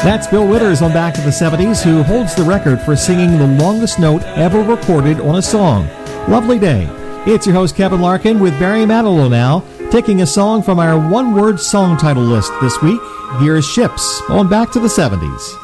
That's Bill Withers on Back to the 70s, who holds the record for singing the longest note ever recorded on a song. Lovely day. It's your host, Kevin Larkin, with Barry Manilow now, taking a song from our one-word song title list this week. Here's Ships on Back to the 70s.